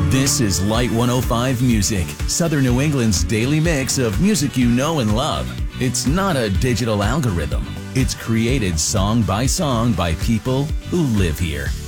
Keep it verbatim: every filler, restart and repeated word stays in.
This is Light one oh five Music, Southern New England's daily mix of music you know and love. It's not a digital algorithm. It's created song by song by people who live here.